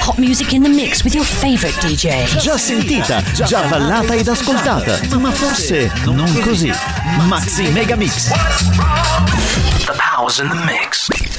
Hot music in the mix with your favorite DJ. Già sentita, già ballata ed ascoltata, ma forse non così. Maxi Mega Mix. The power's in the mix.